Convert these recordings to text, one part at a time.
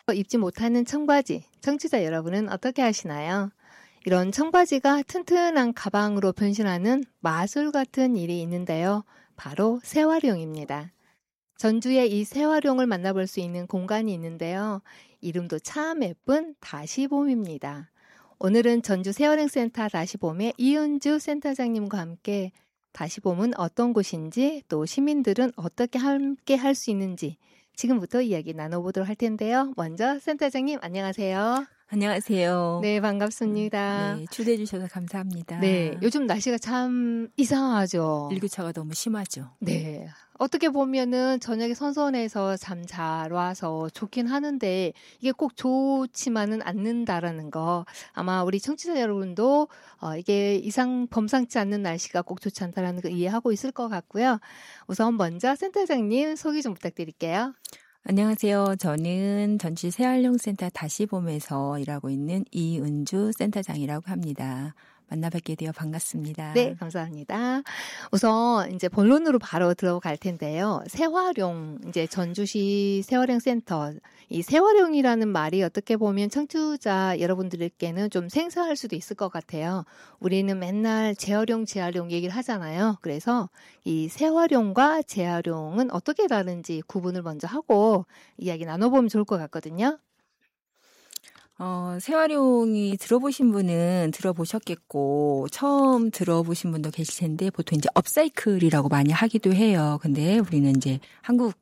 입지 못하는 청바지, 청취자 여러분은 어떻게 하시나요? 이런 청바지가 튼튼한 가방으로 변신하는 마술 같은 일이 있는데요. 바로 세활용입니다. 전주에 이 세활용을 만나볼 수 있는 공간이 있는데요. 이름도 참 예쁜 다시봄입니다. 오늘은 전주 세활용센터 다시봄의 이은주 센터장님과 함께 다시봄은 어떤 곳인지 또 시민들은 어떻게 함께 할 수 있는지 지금부터 이야기 나눠보도록 할 텐데요. 먼저 센터장님 안녕하세요. 안녕하세요. 네, 반갑습니다. 네, 초대해 주셔서 감사합니다. 네, 요즘 날씨가 참 이상하죠. 일교차가 너무 심하죠. 네. 어떻게 보면은 저녁에 선선해서 잠 잘 와서 좋긴 하는데 이게 꼭 좋지만은 않는다라는 거 아마 우리 청취자 여러분도 이게 범상치 않는 날씨가 꼭 좋지 않다라는 거 이해하고 있을 것 같고요. 우선 먼저 센터장님 소개 좀 부탁드릴게요. 안녕하세요. 저는 전주 세활용센터 다시봄에서 일하고 있는 이은주 센터장이라고 합니다. 만나 뵙게 되어 반갑습니다. 네, 감사합니다. 우선 이제 본론으로 바로 들어갈 텐데요. 세활용, 이제 전주시 세활용센터. 이 세활용이라는 말이 어떻게 보면 청취자 여러분들께는 좀 생소할 수도 있을 것 같아요. 우리는 맨날 재활용 얘기를 하잖아요. 그래서 이 세활용과 재활용은 어떻게 다른지 구분을 먼저 하고 이야기 나눠보면 좋을 것 같거든요. 세활용이 들어보신 분은 들어보셨겠고, 처음 들어보신 분도 계실 텐데, 보통 이제 업사이클이라고 많이 하기도 해요. 근데 우리는 이제 한국어가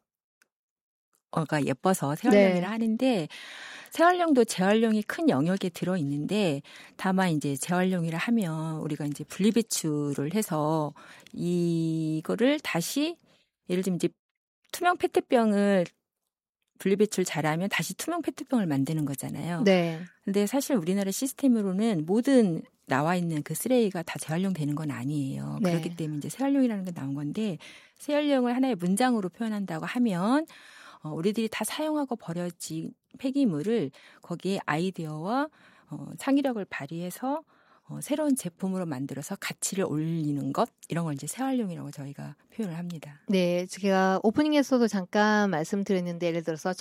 예뻐서 세활용이라 하는데, 세활용도 재활용이 큰 영역에 들어있는데, 다만 이제 재활용이라 하면 우리가 이제 분리배출을 해서 이거를 다시, 예를 들면 이제 투명 페트병을 분리배출 잘하면 다시 투명 페트병을 만드는 거잖아요. 네. 근데 사실 우리나라 시스템으로는 모든 나와 있는 그 쓰레기가 다 재활용 되는 건 아니에요. 네. 그렇기 때문에 이제 재활용이라는 게 나온 건데 재활용을 하나의 문장으로 표현한다고 하면 우리들이 다 사용하고 버려진 폐기물을 거기에 아이디어와 창의력을 발휘해서 새로운 제품으로 만들어서 가치를 올리는 것 이런 걸 이제 세활용이라고 저희가 표현을 합니다. 네, 제가 오프닝에서도 잠깐 말씀드렸는데 예를 들어서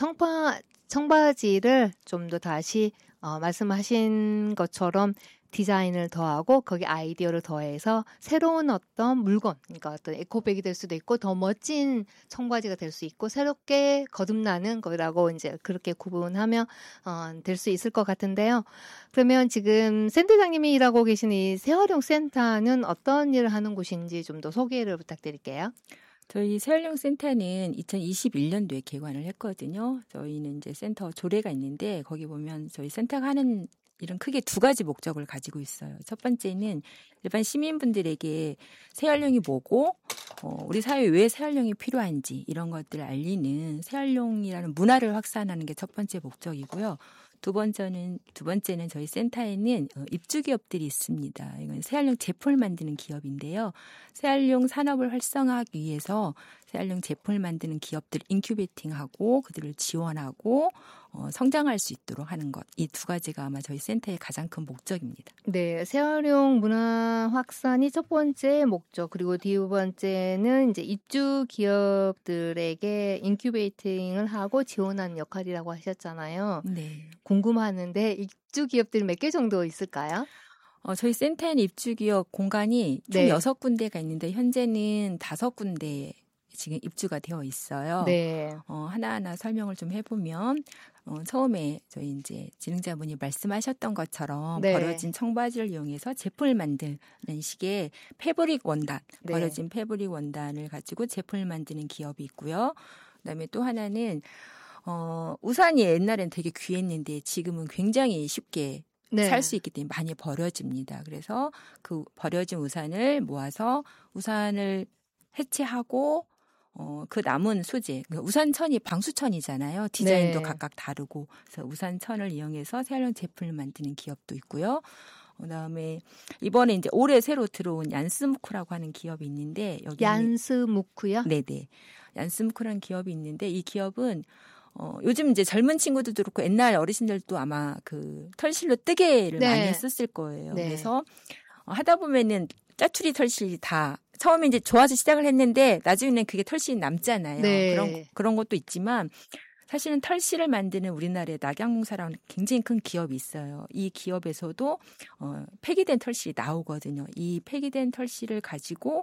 청바지를 좀 더 다시 말씀하신 것처럼 디자인을 더하고 거기 아이디어를 더해서 새로운 어떤 물건, 그러니까 어떤 에코백이 될 수도 있고 더 멋진 청바지가 될 수 있고 새롭게 거듭나는 거라고 이제 그렇게 구분하면 될 수 있을 것 같은데요. 그러면 지금 센터장님이 일하고 계신 이 세활용 센터는 어떤 일을 하는 곳인지 좀 더 소개를 부탁드릴게요. 저희 세활용센터는 2021년도에 개관을 했거든요. 저희는 이제 센터 조례가 있는데 거기 보면 저희 센터가 하는 일은 크게 두 가지 목적을 가지고 있어요. 첫 번째는 일반 시민분들에게 세활용이 뭐고 우리 사회에 왜 세활용이 필요한지 이런 것들을 알리는 세활용이라는 문화를 확산하는 게 첫 번째 목적이고요. 두 번째는 저희 센터에는 입주 기업들이 있습니다. 이건 세활용 제품을 만드는 기업인데요. 세활용 산업을 활성화하기 위해서 세활용 제품을 만드는 기업들 인큐베이팅하고 그들을 지원하고 성장할 수 있도록 하는 것. 이 두 가지가 아마 저희 센터의 가장 큰 목적입니다. 네, 세활용 문화 확산이 첫 번째 목적, 그리고 두 번째는 이제 입주 기업들에게 인큐베이팅을 하고 지원하는 역할이라고 하셨잖아요. 네. 궁금하는데 입주 기업들이 몇 개 정도 있을까요? 저희 센터에는 입주 기업 공간이 총 네. 6군데가 있는데 현재는 5군데 지금 입주가 되어 있어요. 네. 하나하나 설명을 좀 해보면 처음에 저희 이제 진행자분이 말씀하셨던 것처럼 네. 버려진 청바지를 이용해서 제품을 만드는 식의 패브릭 원단, 네. 버려진 패브릭 원단을 가지고 제품을 만드는 기업이 있고요. 그다음에 또 하나는 우산이 옛날엔 되게 귀했는데 지금은 굉장히 쉽게 네. 살 수 있기 때문에 많이 버려집니다. 그래서 그 버려진 우산을 모아서 우산을 해체하고 그 남은 소재, 우산천이 방수천이잖아요. 디자인도 네. 각각 다르고, 그래서 우산천을 이용해서 세활용 제품을 만드는 기업도 있고요. 그다음에 이번에 이제 올해 새로 들어온 얀스무크라고 하는 기업이 있는데 여기 얀스무크요? 네네, 얀스무크라는 기업이 있는데 이 기업은 요즘 이제 젊은 친구들도 그렇고 옛날 어르신들도 아마 그 털실로 뜨개를 네. 많이 했었을 거예요. 네. 그래서 하다 보면은 짜투리 털실이 다 처음에 이제 좋아서 시작을 했는데 나중에는 그게 털실이 남잖아요. 네. 그런 것도 있지만 사실은 털실을 만드는 우리나라의 낙양공사라는 굉장히 큰 기업이 있어요. 이 기업에서도 폐기된 털실이 나오거든요. 이 폐기된 털실을 가지고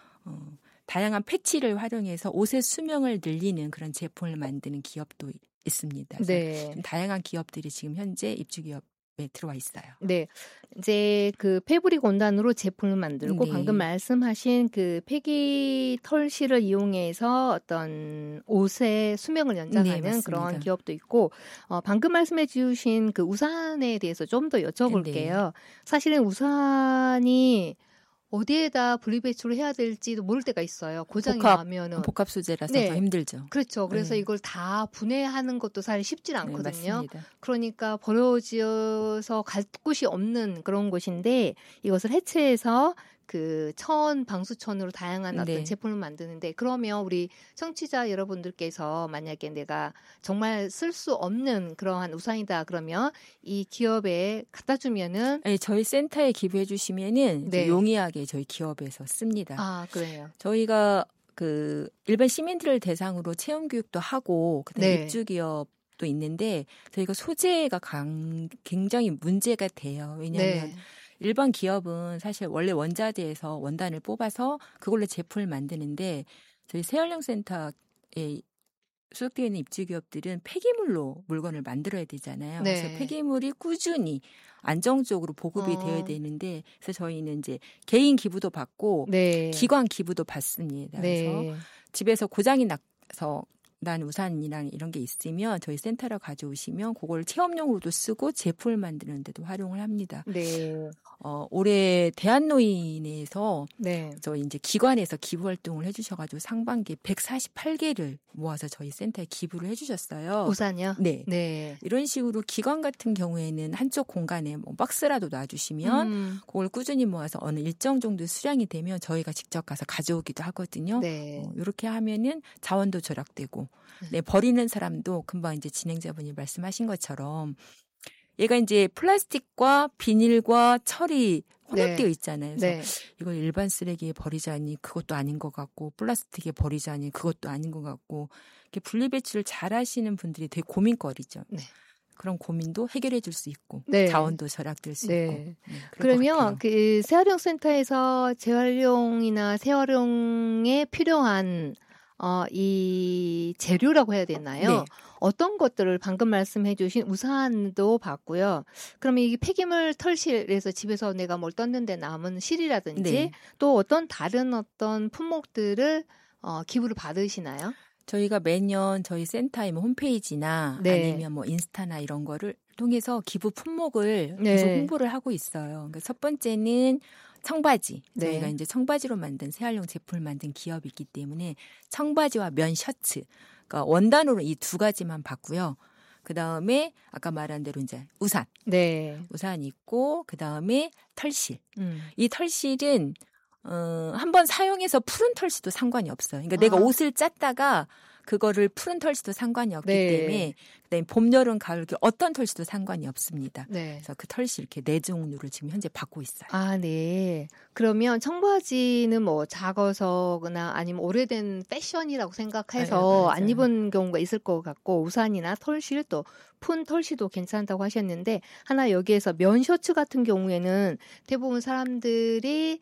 다양한 패치를 활용해서 옷의 수명을 늘리는 그런 제품을 만드는 기업도 있습니다. 네. 다양한 기업들이 지금 현재 입주 기업에 들어와 있어요. 네. 이제 그 패브릭 원단으로 제품을 만들고 네. 방금 말씀하신 그 폐기 털실을 이용해서 어떤 옷의 수명을 연장하는 네, 그런 기업도 있고 방금 말씀해 주신 그 우산에 대해서 좀 더 여쭤볼게요. 네. 사실은 우산이 어디에다 분리배출을 해야 될지도 모를 때가 있어요. 고장이 나면은. 복합 소재라서 네. 더 힘들죠. 그렇죠. 그래서 네. 이걸 다 분해하는 것도 사실 쉽지 않거든요. 네, 맞습니다. 그러니까 버려져서 갈 곳이 없는 그런 곳인데 이것을 해체해서 그 방수천으로 다양한 어떤 네. 제품을 만드는데 그러면 우리 청취자 여러분들께서 만약에 내가 정말 쓸 수 없는 그러한 우산이다 그러면 이 기업에 갖다 주면은 네, 저희 센터에 기부해 주시면은 네. 용이하게 저희 기업에서 씁니다. 아, 그래요. 저희가 그 일반 시민들을 대상으로 체험 교육도 하고 그다음에 네. 입주 기업도 있는데 저희가 소재가 굉장히 문제가 돼요. 왜냐하면 네. 일반 기업은 사실 원래 원자재에서 원단을 뽑아서 그걸로 제품을 만드는데 저희 새활용 센터에 소속되어 있는 입주 기업들은 폐기물로 물건을 만들어야 되잖아요. 네. 그래서 폐기물이 꾸준히 안정적으로 보급이 되어야 되는데 그래서 저희는 이제 개인 기부도 받고 네. 기관 기부도 받습니다. 네. 그래서 집에서 고장이 나서 난 우산이랑 이런 게 있으면 저희 센터로 가져오시면 그걸 체험용으로도 쓰고 제품을 만드는 데도 활용을 합니다. 네. 올해 대한노인에서 네. 저희 이제 기관에서 기부 활동을 해주셔가지고 상반기에 148개를 모아서 저희 센터에 기부를 해주셨어요. 우산이요? 네. 네. 이런 식으로 기관 같은 경우에는 한쪽 공간에 뭐 박스라도 놔주시면 그걸 꾸준히 모아서 어느 일정 정도 수량이 되면 저희가 직접 가서 가져오기도 하거든요. 네. 이렇게 하면은 자원도 절약되고 네, 버리는 사람도 금방 이제 진행자분이 말씀하신 것처럼 얘가 이제 플라스틱과 비닐과 철이 혼합되어 있잖아요. 그래서 네. 이걸 일반 쓰레기에 버리자니 그것도 아닌 것 같고 플라스틱에 버리자니 그것도 아닌 것 같고 이렇게 분리배출을 잘 하시는 분들이 되게 고민거리죠. 네. 그런 고민도 해결해 줄 수 있고 네. 자원도 절약될 수 네. 있고. 그러면 그 재활용 센터에서 재활용이나 재활용에 필요한 이 재료라고 해야 되나요? 네. 어떤 것들을 방금 말씀해 주신 우산도 봤고요. 그러면 이게 폐기물 털실에서 집에서 내가 뭘 떴는데 남은 실이라든지 네. 또 어떤 다른 어떤 품목들을 기부를 받으시나요? 저희가 매년 저희 센터의 뭐 홈페이지나 네. 아니면 뭐 인스타나 이런 거를 통해서 기부 품목을 네. 계속 홍보를 하고 있어요. 그러니까 첫 번째는 청바지. 네. 저희가 이제 청바지로 만든 새활용 제품을 만든 기업이 있기 때문에 청바지와 면 셔츠. 그러니까 원단으로 이 두 가지만 받고요. 그다음에 아까 말한 대로 이제 우산. 네. 우산 있고 그다음에 털실. 이 털실은 한번 사용해서 푸른 털실도 상관이 없어요. 그러니까 내가 옷을 짰다가 그거를 푸른 털실도 상관이 없기 때문에 그다음에 봄, 여름, 가을 어떤 털실도 상관이 없습니다. 네. 그래서 그 털실 이렇게 4종류를 지금 현재 받고 있어요. 아, 네. 그러면 청바지는 뭐 작아서거나 아니면 오래된 패션이라고 생각해서 맞아요. 안 입은 경우가 있을 것 같고 우산이나 털실 또 푼 털실도 괜찮다고 하셨는데 하나 여기에서 면 셔츠 같은 경우에는 대부분 사람들이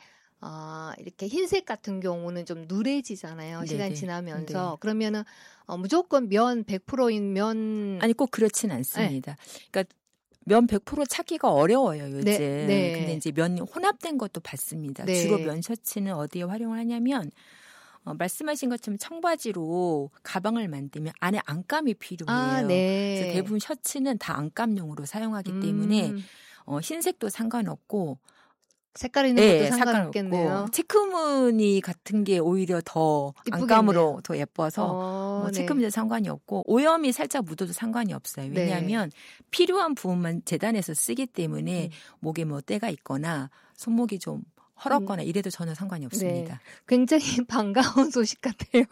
이렇게 흰색 같은 경우는 좀 누래지잖아요. 네네. 시간 지나면서. 네. 그러면은 무조건 면 100%인 면 아니 꼭 그렇진 않습니다. 그러니까 면 100% 찾기가 어려워요, 요즘. 네. 근데 이제 면 혼합된 것도 받습니다. 네. 주로 면 셔츠는 어디에 활용을 하냐면 말씀하신 것처럼 청바지로 가방을 만들면 안에 안감이 필요해요. 아, 네. 그래서 대부분 셔츠는 다 안감용으로 사용하기 때문에 흰색도 상관없고 색깔 있는 것도 상관없겠네요. 체크무늬 같은 게 오히려 더 이쁘겠네요. 안감으로 더 예뻐서 네. 체크무늬도 상관이 없고 오염이 살짝 묻어도 상관이 없어요. 왜냐하면 필요한 부분만 재단해서 쓰기 때문에 목에 뭐 때가 있거나 손목이 좀 헐었거나 이래도 전혀 상관이 없습니다. 네. 굉장히 반가운 소식 같아요.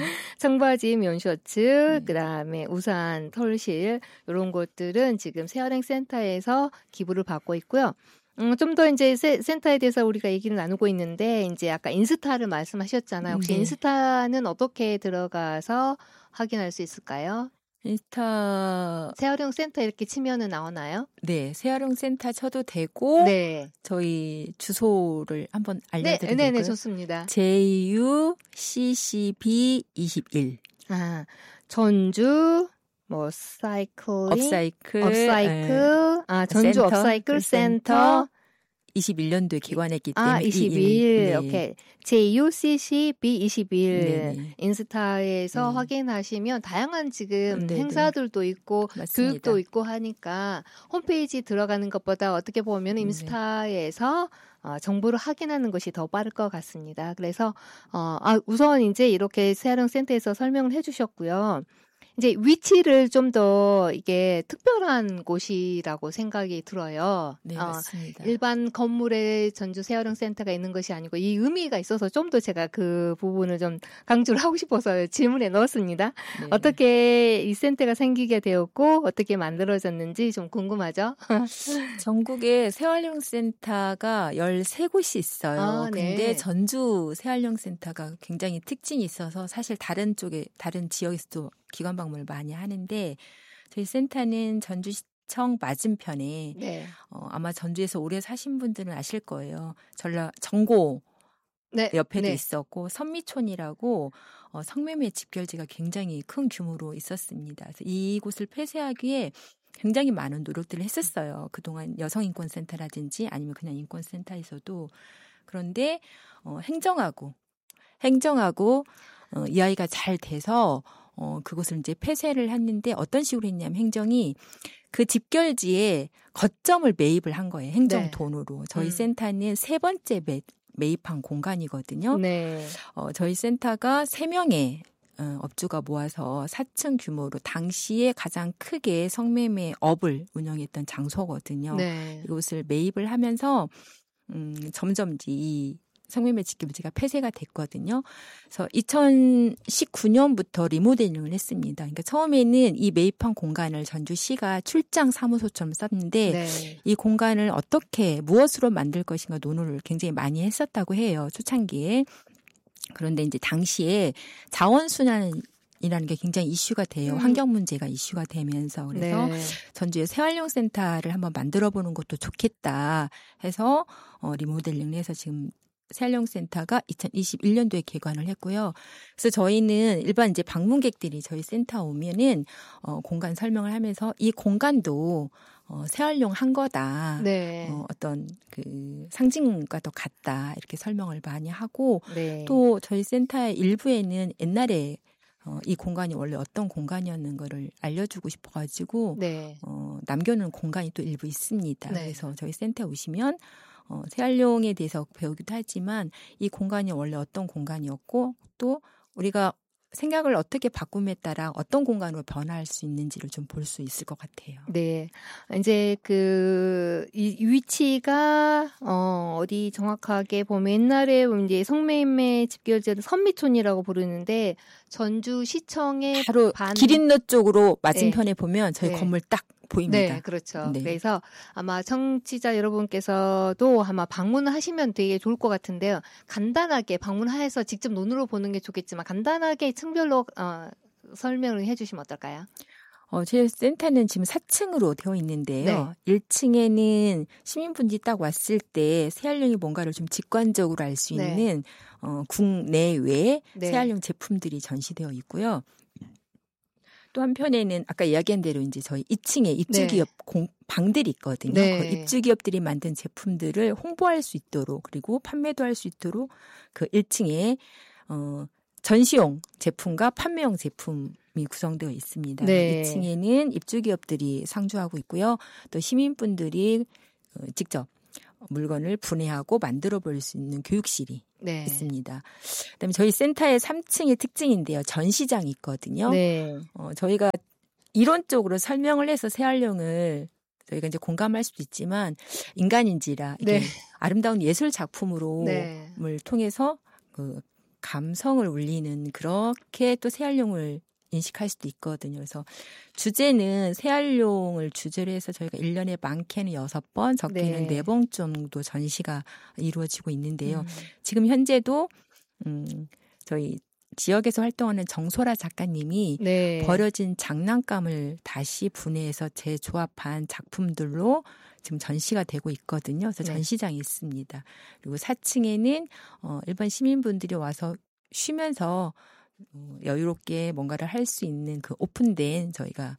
청바지, 면셔츠, 그다음에 우산, 털실 이런 것들은 지금 새활용 센터에서 기부를 받고 있고요. 좀 더 이제 센터에 대해서 우리가 얘기를 나누고 있는데 이제 아까 인스타를 말씀하셨잖아요. 혹시 네. 인스타는 어떻게 들어가서 확인할 수 있을까요? 인스타 재활용 센터 이렇게 치면은 나오나요? 네, 재활용 센터 쳐도 되고 네. 저희 주소를 한번 알려드릴까요? 네, 좋습니다. JUCCB21 아, 전주 사이클링 업사이클 전주 센터, 업사이클 센터 21년도에 개관했기 때문에 22일 네. 오케이. JUCCB21 네네. 인스타에서 네. 확인하시면 다양한 지금 네네. 행사들도 있고 맞습니다. 교육도 있고 하니까 홈페이지 들어가는 것보다 어떻게 보면 인스타에서 정보를 확인하는 것이 더 빠를 것 같습니다. 그래서 우선 이제 이렇게 재활용 센터에서 설명을 해주셨고요. 이제 위치를 좀 더 이게 특별한 곳이라고 생각이 들어요. 네, 맞습니다. 일반 건물에 전주 재활용 센터가 있는 것이 아니고 이 의미가 있어서 좀 더 제가 그 부분을 좀 강조를 하고 싶어서 질문에 넣었습니다. 네. 어떻게 이 센터가 생기게 되었고 어떻게 만들어졌는지 좀 궁금하죠? 전국에 재활용 센터가 13곳이 있어요. 네. 근데 전주 재활용 센터가 굉장히 특징이 있어서 사실 다른 지역에서도 기관 방문을 많이 하는데 저희 센터는 전주시청 맞은편에 네. 아마 전주에서 오래 사신 분들은 아실 거예요. 정고 옆에도 있었고 선미촌이라고 성매매 집결지가 굉장히 큰 규모로 있었습니다. 그래서 이곳을 폐쇄하기에 굉장히 많은 노력들을 했었어요. 그동안 여성인권센터라든지 아니면 그냥 인권센터에서도. 그런데 행정하고 이 아이가 잘 돼서 그곳을 이제 폐쇄를 했는데 어떤 식으로 했냐면 행정이 그 집결지에 거점을 매입을 한 거예요. 행정 돈으로. 저희 센터는 세 번째 매입한 공간이거든요. 네. 저희 센터가 3명의 업주가 모아서 4층 규모로 당시에 가장 크게 성매매 업을 운영했던 장소거든요. 네. 이곳을 매입을 하면서 점점 이 성매매 집결지가 폐쇄가 됐거든요. 그래서 2019년부터 리모델링을 했습니다. 그러니까 처음에는 이 매입한 공간을 전주시가 출장 사무소처럼 썼는데 이 공간을 무엇으로 만들 것인가 논의를 굉장히 많이 했었다고 해요. 초창기에. 그런데 이제 당시에 자원순환이라는 게 굉장히 이슈가 돼요. 환경 문제가 이슈가 되면서. 그래서 전주에 재활용 센터를 한번 만들어 보는 것도 좋겠다 해서 리모델링을 해서 지금 재활용 센터가 2021년도에 개관을 했고요. 그래서 저희는 일반 이제 방문객들이 저희 센터 오면은 공간 설명을 하면서 이 공간도 재활용한 거다. 어떤 그 상징과 더 같다. 이렇게 설명을 많이 하고 또 저희 센터의 일부에는 옛날에 이 공간이 원래 어떤 공간이었는 거를 알려주고 싶어가지고 남겨놓은 공간이 또 일부 있습니다. 그래서 저희 센터에 오시면 재활용에 대해서 배우기도 하지만 이 공간이 원래 어떤 공간이었고 또 우리가 생각을 어떻게 바꿈에 따라 어떤 공간으로 변화할 수 있는지를 좀 볼 수 있을 것 같아요. 네. 이제 이 위치가 어디 정확하게 보면 옛날에 이제 성매매 집결지를 선미촌이라고 부르는데 전주시청의 바로 기린로 쪽으로 맞은편에 보면 저희 건물 딱 보입니다. 네, 그렇죠. 그래서 아마 청취자 여러분께서도 아마 방문을 하시면 되게 좋을 것 같은데요. 간단하게 방문해서 직접 눈으로 보는 게 좋겠지만 간단하게 층별로 설명을 해주시면 어떨까요? 제 센터는 지금 4층으로 되어 있는데요. 1층에는 시민분들이 딱 왔을 때 재활용이 뭔가를 좀 직관적으로 알 수 있는 국내외 재활용 제품들이 전시되어 있고요. 또 한편에는 아까 이야기한 대로 이제 저희 2층에 입주기업 방들이 있거든요. 그 입주기업들이 만든 제품들을 홍보할 수 있도록 그리고 판매도 할 수 있도록 그 1층에 전시용 제품과 판매용 제품이 구성되어 있습니다. 2층에는 입주기업들이 상주하고 있고요. 또 시민분들이 직접 물건을 분해하고 만들어 볼 수 있는 교육실이 있습니다. 그다음에 저희 센터의 3층의 특징인데요. 전시장이 있거든요. 저희가 이론적으로 설명을 해서 재활용을 저희가 이제 공감할 수도 있지만 인간인지라 이게 아름다운 예술 작품으로 을 통해서 그 감성을 울리는 그렇게 또 재활용을 인식할 수도 있거든요. 그래서 주제는 재활용을 주제로 해서 저희가 1년에 많게는 6번, 적게는 4번 정도 전시가 이루어지고 있는데요. 지금 현재도 저희 지역에서 활동하는 정소라 작가님이 네. 버려진 장난감을 다시 분해해서 재조합한 작품들로 지금 전시가 되고 있거든요. 그래서 네. 전시장이 있습니다. 그리고 4층에는 일반 시민분들이 와서 쉬면서 여유롭게 뭔가를 할 수 있는 그 오픈된 저희가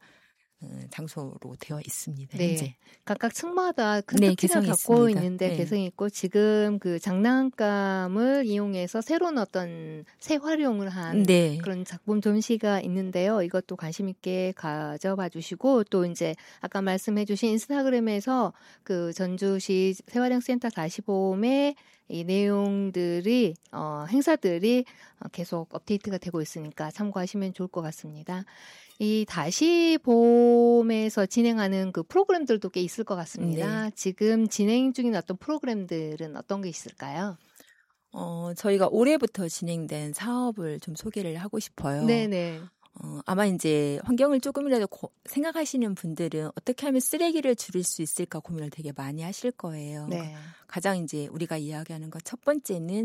장소로 되어 있습니다. 네. 현재. 각각 층마다 큰 네, 특기를 개성이 갖고 있습니다. 있는데 네. 개성이 있고 지금 그 장난감을 이용해서 새로운 어떤 재활용을 한 네. 그런 작품 전시가 있는데요. 이것도 관심 있게 가져봐 주시고 또 이제 아까 말씀해 주신 인스타그램에서 그 전주시 재활용센터 45홈의 이 내용들이 행사들이 계속 업데이트가 되고 있으니까 참고하시면 좋을 것 같습니다. 이 다시 봄에서 진행하는 그 프로그램들도 꽤 있을 것 같습니다. 네. 지금 진행 중인 어떤 프로그램들은 어떤 게 있을까요? 저희가 올해부터 진행된 사업을 좀 소개를 하고 싶어요. 네네. 아마 이제 환경을 조금이라도 생각하시는 분들은 어떻게 하면 쓰레기를 줄일 수 있을까 고민을 되게 많이 하실 거예요. 네. 가장 이제 우리가 이야기하는 것 첫 번째는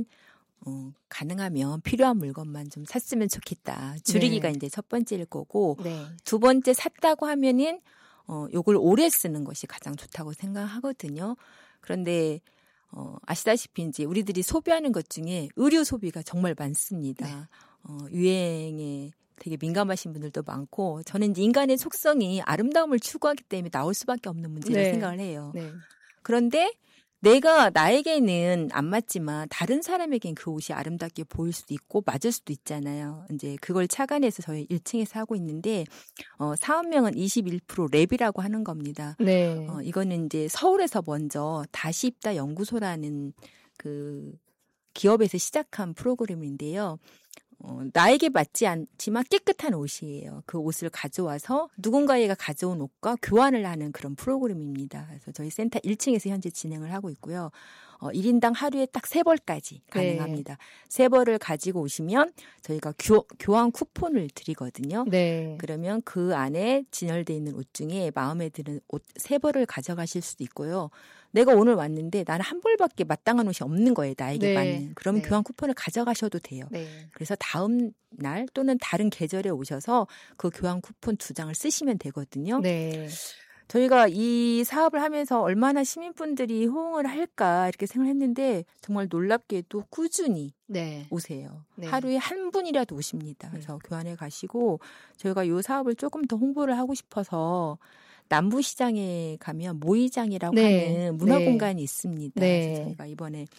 가능하면 필요한 물건만 좀 샀으면 좋겠다. 줄이기가 네. 이제 첫 번째일 거고 네. 두 번째 샀다고 하면은 요걸 오래 쓰는 것이 가장 좋다고 생각하거든요. 그런데 아시다시피 이제 우리들이 소비하는 것 중에 의류 소비가 정말 많습니다. 유행에 되게 민감하신 분들도 많고 저는 이제 인간의 속성이 아름다움을 추구하기 때문에 나올 수밖에 없는 문제라고 네. 생각을 해요. 네. 그런데 나에게는 안 맞지만 다른 사람에겐 그 옷이 아름답게 보일 수도 있고 맞을 수도 있잖아요. 이제 그걸 착안해서 저희 1층에서 하고 있는데 사업명은 21% 랩이라고 하는 겁니다. 네. 이거는 이제 서울에서 먼저 다시 입다 연구소라는 그 기업에서 시작한 프로그램인데요. 나에게 맞지 않지만 깨끗한 옷이에요. 그 옷을 가져와서 누군가가 가져온 옷과 교환을 하는 그런 프로그램입니다. 그래서 저희 센터 1층에서 현재 진행을 하고 있고요. 1인당 하루에 딱 3벌까지 가능합니다. 네. 3벌을 가지고 오시면 저희가 교환 쿠폰을 드리거든요. 네. 그러면 그 안에 진열되어 있는 옷 중에 마음에 드는 옷 3벌을 가져가실 수도 있고요. 내가 오늘 왔는데 나는 한 벌밖에 마땅한 옷이 없는 거예요. 나에게 네. 맞는. 그러면 네. 교환 쿠폰을 가져가셔도 돼요. 네. 그래서 다음 날 또는 다른 계절에 오셔서 그 교환 쿠폰 2장을 쓰시면 되거든요. 네. 저희가 이 사업을 하면서 얼마나 시민분들이 호응을 할까 이렇게 생각했는데 정말 놀랍게도 꾸준히 네. 오세요. 네. 하루에 한 분이라도 오십니다. 그래서 교환에 가시고 저희가 이 사업을 조금 더 홍보를 하고 싶어서 남부시장에 가면 모이장이라고 네. 하는 문화공간이 네. 있습니다. 네. 그래서 저희가 이번에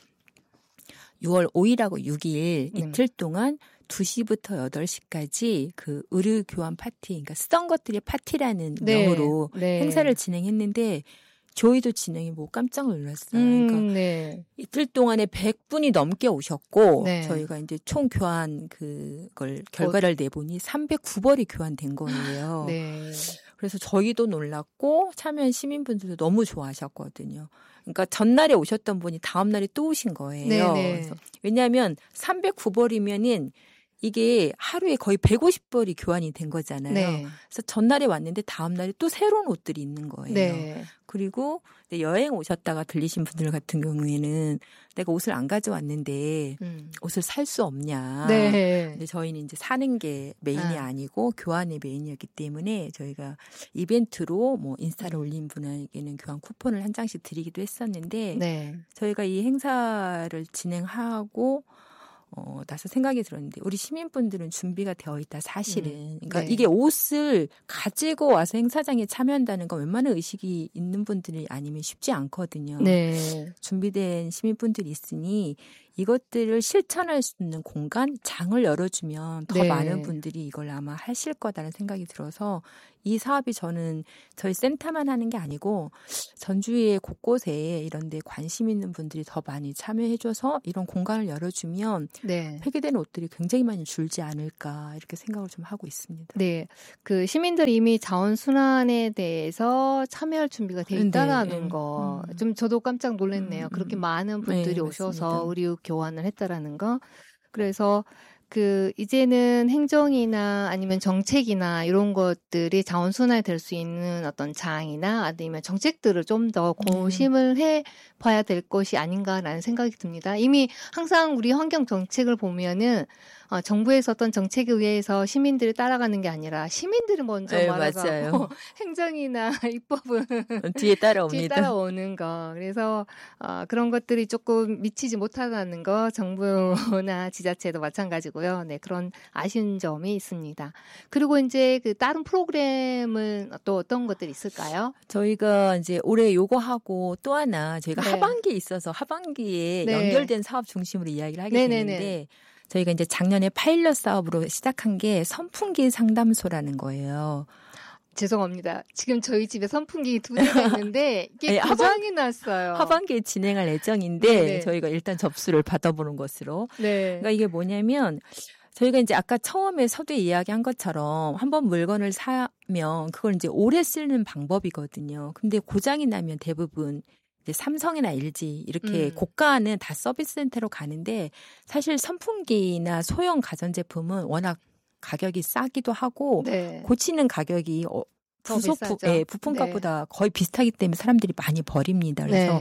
6월 5일하고 6일 이틀 동안 2시부터 8시까지 그 의류 교환 파티, 그러니까 쓰던 것들이 파티라는 네. 명으로 네. 행사를 진행했는데 저희도 진행이 뭐 깜짝 놀랐어요. 그러니까 네. 이틀 동안에 100분이 넘게 오셨고 네. 저희가 이제 총 교환 그걸 결과를 내보니 309벌이 교환된 거예요. 네. 그래서 저희도 놀랐고 참여한 시민분들도 너무 좋아하셨거든요. 그러니까 전날에 오셨던 분이 다음날에 또 오신 거예요. 네네. 그래서 왜냐하면 309벌이면은 이게 하루에 거의 150벌이 교환이 된 거잖아요. 네. 그래서 전날에 왔는데 다음날에 또 새로운 옷들이 있는 거예요. 네. 그리고 여행 오셨다가 들리신 분들 같은 경우에는 내가 옷을 안 가져왔는데 옷을 살 수 없냐. 네. 근데 저희는 이제 사는 게 메인이 아니고 교환이 메인이었기 때문에 저희가 이벤트로 뭐 인스타를 올린 분에게는 교환 쿠폰을 한 장씩 드리기도 했었는데 네. 저희가 이 행사를 진행하고 나서 생각이 들었는데 우리 시민분들은 준비가 되어 있다 사실은. 그러니까 네. 이게 옷을 가지고 와서 행사장에 참여한다는 건 웬만한 의식이 있는 분들이 아니면 쉽지 않거든요. 네. 준비된 시민분들이 있으니 이것들을 실천할 수 있는 공간, 장을 열어주면 더 네. 많은 분들이 이걸 아마 하실 거다라는 생각이 들어서 이 사업이 저는 저희 센터만 하는 게 아니고 전주의 곳곳에 이런 데 관심 있는 분들이 더 많이 참여해줘서 이런 공간을 열어주면 네. 폐기되는 옷들이 굉장히 많이 줄지 않을까 이렇게 생각을 좀 하고 있습니다. 네. 그 시민들이 이미 자원순환에 대해서 참여할 준비가 돼 있다라는 네. 거. 좀 저도 깜짝 놀랐네요. 그렇게 많은 분들이 네, 오셔서 맞습니다. 의류 교환을 했다라는 거. 그래서 이제는 행정이나 아니면 정책이나 이런 것들이 자원순환이 될 수 있는 어떤 장이나 아니면 정책들을 좀 더 고심을 해 봐야 될 것이 아닌가라는 생각이 듭니다. 이미 항상 우리 환경 정책을 보면은 정부에서 어떤 정책에 의해서 시민들이 따라가는 게 아니라 시민들이 먼저 네, 말아가고 맞아요. 행정이나 입법은 뒤에 따라옵니다. 뒤에 따라오는 거. 그래서 그런 것들이 조금 미치지 못하다는 거 정부나 지자체도 마찬가지고요. 네, 그런 아쉬운 점이 있습니다. 그리고 이제 그 다른 프로그램은 또 어떤 것들이 있을까요? 저희가 이제 올해 요거 하고 또 하나 저희가 네. 하반기에 있어서 하반기에 네. 연결된 사업 중심으로 이야기를 하게 네네네. 되는데 저희가 이제 작년에 파일럿 사업으로 시작한 게 선풍기 상담소라는 거예요. 죄송합니다. 지금 저희 집에 선풍기 2대가 있는데 이게 네, 고장이 났어요. 하반기에 진행할 예정인데 네네. 저희가 일단 접수를 받아보는 것으로. 네. 그러니까 이게 뭐냐면 저희가 이제 아까 처음에 서두에 이야기한 것처럼 한번 물건을 사면 그걸 이제 오래 쓰는 방법이거든요. 근데 고장이 나면 대부분 이제 삼성이나 LG 이렇게 고가는 다 서비스 센터로 가는데 사실 선풍기나 소형 가전제품은 워낙 가격이 싸기도 하고 네. 고치는 가격이 더 비싸죠. 부품값보다 거의 비슷하기 때문에 사람들이 많이 버립니다. 그래서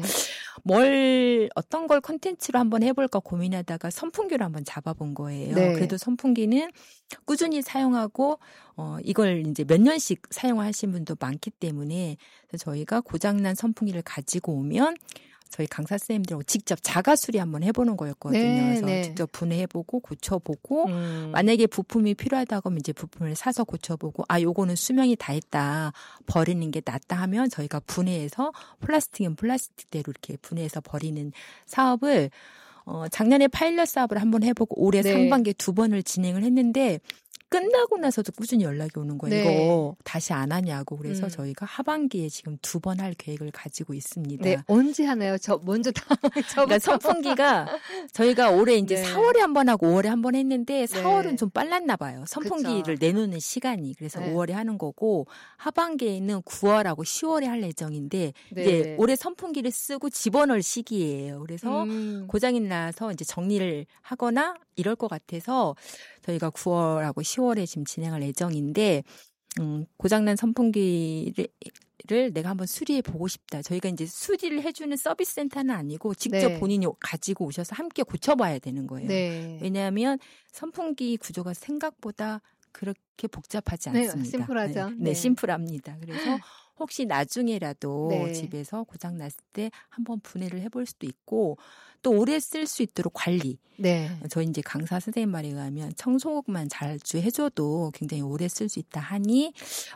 어떤 걸 콘텐츠로 한번 해볼까 고민하다가 선풍기를 한번 잡아본 거예요. 네. 그래도 선풍기는 꾸준히 사용하고 이걸 이제 몇 년씩 사용하신 분도 많기 때문에 저희가 고장난 선풍기를 가지고 오면 저희 강사 선생님들하고 직접 자가 수리 한번 해보는 거였거든요. 네, 그래서 직접 분해해보고 고쳐보고 만약에 부품이 필요하다고 하면 이제 부품을 사서 고쳐보고 요거는 수명이 다 했다 버리는 게 낫다 하면 저희가 분해해서 플라스틱은 플라스틱대로 이렇게 분해해서 버리는 사업을 작년에 파일럿 사업을 한번 해보고 올해 상반기에 2번을 진행을 했는데 끝나고 나서도 꾸준히 연락이 오는 거예요. 이거 다시 안 하냐고. 그래서 저희가 하반기에 지금 2번 할 계획을 가지고 있습니다. 네, 언제 하나요? 저 먼저 그러니까 선풍기가 저희가 올해 이제 4월에 한 번 하고 5월에 한 번 했는데 4월은 좀 빨랐나 봐요. 선풍기를 내놓는 시간이. 그래서 5월에 하는 거고 하반기에는 9월하고 10월에 할 예정인데 이제 올해 선풍기를 쓰고 집어넣을 시기예요. 그래서 고장이 나서 이제 정리를 하거나 이럴 것 같아서 저희가 9월하고 10월에 지금 진행할 예정인데 고장난 선풍기를 내가 한번 수리해 보고 싶다. 저희가 이제 수리를 해주는 서비스 센터는 아니고 직접 본인이 가지고 오셔서 함께 고쳐봐야 되는 거예요. 왜냐하면 선풍기 구조가 생각보다 그렇게 복잡하지 않습니다. 네, 심플하죠. 네, 심플합니다. 그래서 혹시 나중에라도 집에서 고장 났을 때 한번 분해를 해볼 수도 있고 또 오래 쓸 수 있도록 관리. 저희 이제 강사 선생님 말에 의하면 청소만 자주 해줘도 굉장히 오래 쓸 수 있다 하니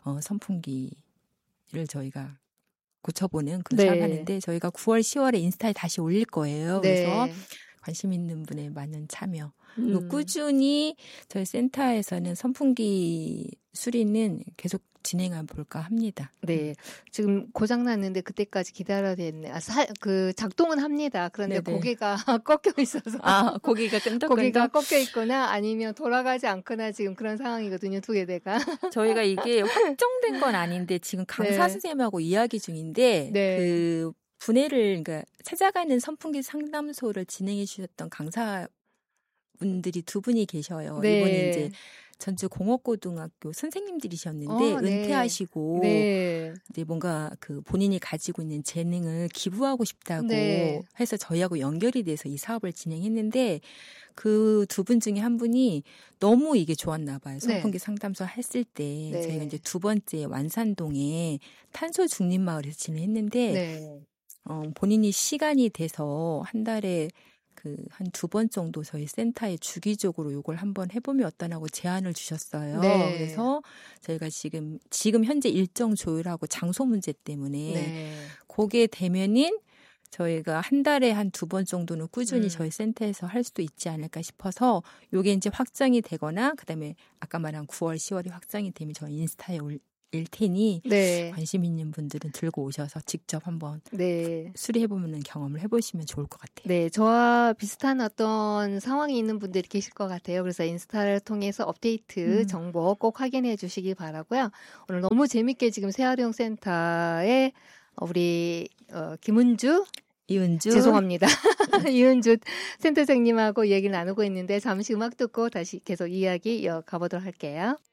선풍기를 저희가 고쳐보는 그런 사업을 하는데 저희가 9월, 10월에 인스타에 다시 올릴 거예요. 그래서 관심 있는 분의 많은 참여. 그리고 꾸준히 저희 센터에서는 선풍기 수리는 계속 진행해 볼까 합니다. 네. 지금 고장 났는데 그때까지 기다려야 되겠네. 작동은 합니다. 그런데 고개가 꺾여 있어서. 고개가 끈적끈적. 고개가 꺾여 있거나 아니면 돌아가지 않거나 지금 그런 상황이거든요. 2개대가. 저희가 이게 확정된 건 아닌데 지금 강사 선생님하고 이야기 중인데 그 분해를 그러니까 찾아가는 선풍기 상담소를 진행해 주셨던 강사분들이 2분이 계셔요. 이분이 이제 전주 공업고등학교 선생님들이셨는데 은퇴하시고 이제 뭔가 그 본인이 가지고 있는 재능을 기부하고 싶다고 해서 저희하고 연결이 돼서 이 사업을 진행했는데 그 2분 중에 한 분이 너무 이게 좋았나 봐요. 선풍기 상담소 했을 때 저희가 이제 2번째 완산동에 탄소 중립 마을에서 진행했는데 본인이 시간이 돼서 한 달에 한 2번 정도 저희 센터에 주기적으로 이걸 한번 해보면 어떠냐고 제안을 주셨어요. 그래서 저희가 지금 현재 일정 조율하고 장소 문제 때문에 그게 되면은 저희가 한 달에 한 2번 정도는 꾸준히 저희 센터에서 할 수도 있지 않을까 싶어서 이게 이제 확정이 되거나 그다음에 아까 말한 9월, 10월이 확정이 되면 저희 인스타에 올릴 테니 관심 있는 분들은 들고 오셔서 직접 한번 수리해보는 경험을 해보시면 좋을 것 같아요. 네, 저와 비슷한 어떤 상황이 있는 분들이 계실 것 같아요. 그래서 인스타를 통해서 업데이트 정보 꼭 확인해 주시기 바라고요. 오늘 너무 재밌게 지금 새활용센터에 우리 김은주 이은주 죄송합니다. 이은주 센터장님하고 얘기를 나누고 있는데 잠시 음악 듣고 다시 계속 이야기 이어가보도록 할게요.